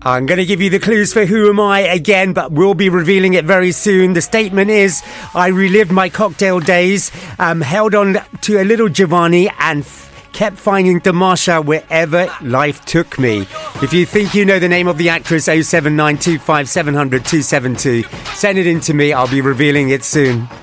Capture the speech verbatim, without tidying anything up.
I'm going to give you the clues for Who Am I again, but we'll be revealing it very soon. The statement is, I relived my cocktail days, um, held on to a little Giovanni and f- kept finding Damasha wherever life took me. If you think you know the name of the actress, oh seven nine two five seven hundred two seven two, send it in to me. I'll be revealing it soon.